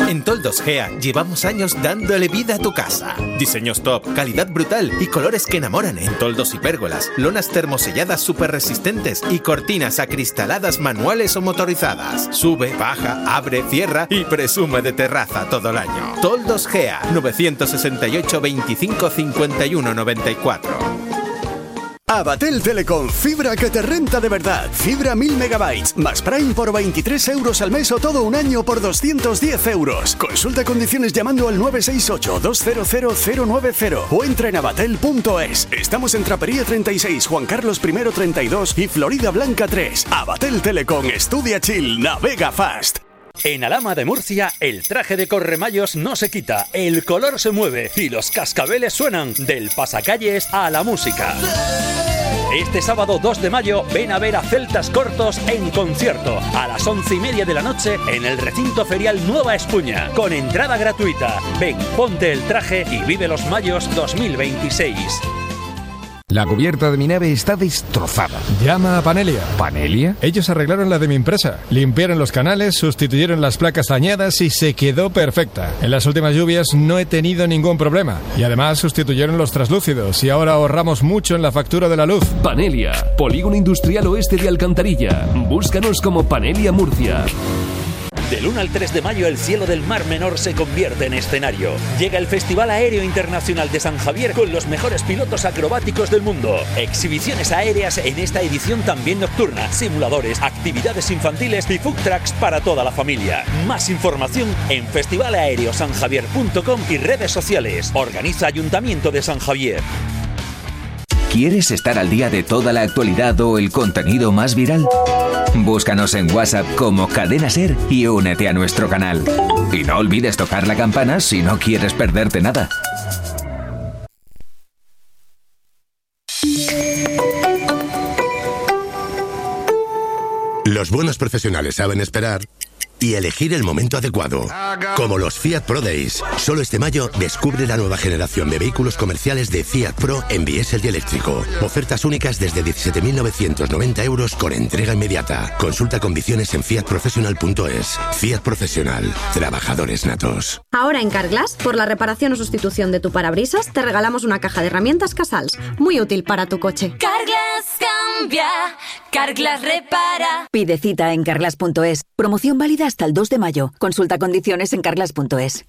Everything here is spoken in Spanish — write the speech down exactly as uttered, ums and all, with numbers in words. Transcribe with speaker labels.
Speaker 1: En Toldos Gea llevamos años dándole vida a tu casa. Diseños top, calidad brutal y colores que enamoran en toldos y pérgolas, lonas termoselladas súper resistentes y cortinas acristaladas manuales o motorizadas. Sube, baja, abre, cierra y presume de terraza todo el año. Toldos Gea, novecientos sesenta y ocho, veinticinco, cincuenta y uno, noventa y cuatro.
Speaker 2: Abatel Telecom, fibra que te renta de verdad. Fibra mil megabytes, más Prime por veintitrés euros al mes o todo un año por doscientos diez euros. Consulta condiciones llamando al nueve seis ocho, dos cero cero, cero nueve cero o entra en abatel punto es. Estamos en Trapería treinta y seis, Juan Carlos primero treinta y dos y Florida Blanca tres. Abatel Telecom, estudia chill, navega fast.
Speaker 3: En Alhama de Murcia, el traje de corremayos no se quita, el color se mueve y los cascabeles suenan del pasacalles a la música. Este sábado dos de mayo ven a ver a Celtas Cortos en concierto a las once y media de la noche en el recinto ferial Nueva Espuña, con entrada gratuita. Ven, ponte el traje y vive los mayos dos mil veintiséis.
Speaker 4: La cubierta de mi nave está destrozada.
Speaker 5: Llama a Panelia.
Speaker 4: ¿Panelia?
Speaker 5: Ellos arreglaron la de mi empresa. Limpiaron los canales, sustituyeron las placas dañadas y se quedó perfecta. En las últimas lluvias no he tenido ningún problema. Y además sustituyeron los traslúcidos y ahora ahorramos mucho en la factura de la luz.
Speaker 6: Panelia, Polígono Industrial Oeste de Alcantarilla. Búscanos como Panelia Murcia.
Speaker 3: Del uno al tres de mayo el cielo del Mar Menor se convierte en escenario. Llega el Festival Aéreo Internacional de San Javier con los mejores pilotos acrobáticos del mundo. Exhibiciones aéreas en esta edición también nocturna, simuladores, actividades infantiles y food trucks para toda la familia. Más información en festival aéreo san javier punto com y redes sociales. Organiza Ayuntamiento de San Javier.
Speaker 7: ¿Quieres estar al día de toda la actualidad o el contenido más viral? Búscanos en WhatsApp como Cadena Ser y únete a nuestro canal. Y no olvides tocar la campana si no quieres perderte nada.
Speaker 8: Los buenos profesionales saben esperar y elegir el momento adecuado. Como los Fiat Pro Days. Solo este mayo descubre la nueva generación de vehículos comerciales de Fiat Pro en diésel y eléctrico. Ofertas únicas desde diecisiete mil novecientos noventa euros con entrega inmediata. Consulta condiciones en fiat professional punto es. Fiat Profesional. Trabajadores natos.
Speaker 9: Ahora en Carglass, por la reparación o sustitución de tu parabrisas, te regalamos una caja de herramientas Casals. Muy útil para tu coche.
Speaker 10: Carglass cambia, Carglass repara.
Speaker 11: Pide cita en carglass punto es. Promoción válida hasta el dos de mayo. Consulta condiciones en carglass punto es.